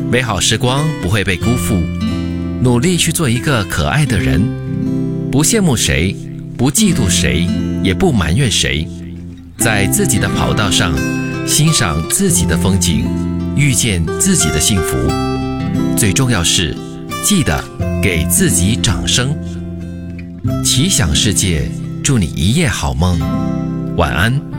美好时光不会被辜负，努力去做一个可爱的人，不羡慕谁，不嫉妒谁，也不埋怨谁，在自己的跑道上欣赏自己的风景，遇见自己的幸福。最重要是记得给自己掌声。奇想世界，祝你一夜好梦，晚安。